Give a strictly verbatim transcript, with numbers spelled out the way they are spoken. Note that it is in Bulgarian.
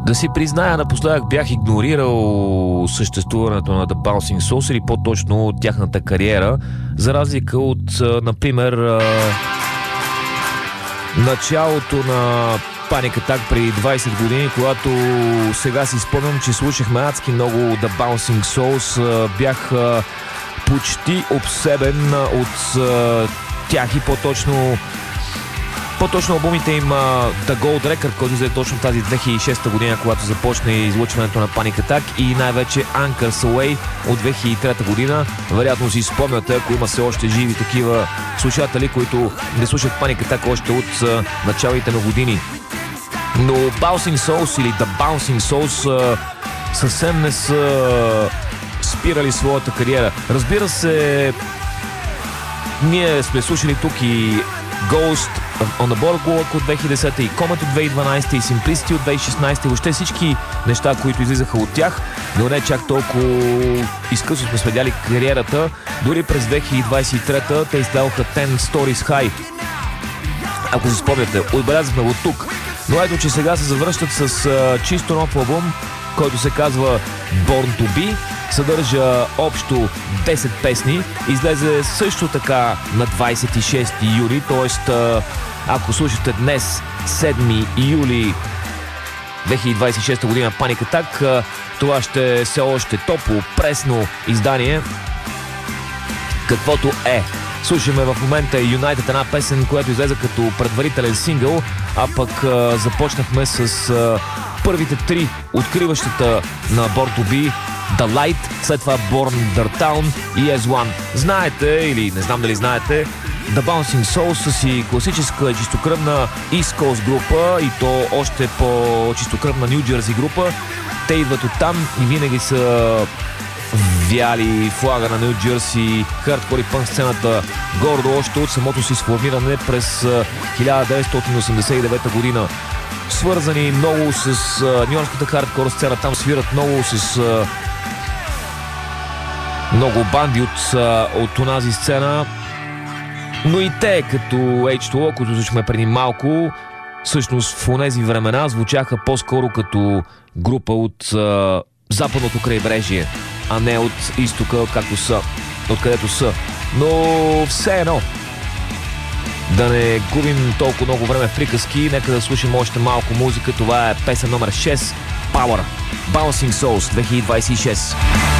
Да си призная, напоследък бях игнорирал съществуването на The Bouncing Souls или по-точно тяхната кариера, за разлика от, например, началото на Panic Attack преди двайсет години, когато сега си спомням, че слушахме адски много The Bouncing Souls. Бях почти обсебен от тях и по-точно По-точно албумите им The Gold Record, който взе точно тази две хиляди и шеста година, когато започна излъчването на Panic Attack, и най-вече Anchors Away от две хиляди и трета година. Вероятно си спомняте, ако има все още живи такива слушатели, които не слушат Panic Attack още от началите на години. Но Bouncing Souls или The Bouncing Souls съвсем не са спирали своята кариера. Разбира се, ние сме слушали тук и Ghost on the Boardwalk от две хиляди и десета, и Comet от две хиляди и дванайсета, и Simplicity от две хиляди и шестнайсета, и въобще всички неща, които излизаха от тях, но не чак толкова изкъсно сме следяли кариерата. Дори през две хиляди двайсет и трета те издаваха Ten Stories High. Ако си спомняте, отбелязахме го тук. Но ето, че сега се завръщат с uh, чисто нов албум, който се казва Born to Be. Съдържа общо десет песни. Излезе също така на двайсет и шести юли, т.е. ако слушате днес, седми юли две хиляди двайсет и шеста година, Panic Attack, това ще е все още топло, пресно издание, каквото е. Слушаме в момента United, една песен, която излезе като предварителен сингъл, а пък а, започнахме с а, първите три откриващата на Born to Be, The Light, след това Born the Town и As One. Знаете, или не знам дали знаете, The Bouncing Souls са си класическа чистокръвна East Coast група, и то още по-чистокръвна New Jersey група. Те идват от там и винаги са вяли флага на Ню Джерси, хардкор и пънк сцената гордо още от самото си сформиране през хиляда деветстотин осемдесет и девета година. Свързани много с нюйоркската хардкор сцена, там свират много с много банди от, от онази сцена, но и те, като Ейч ту О, които слушахме преди малко, всъщност в онези времена звучаха по-скоро като група от а, западното крайбрежие, а не от изтока, както са, откъдето са. Но все едно, да не губим толкова много време в приказки, нека да слушам още малко музика. Това е песен номер шест, Power, Bouncing Souls две хиляди двайсет и шеста.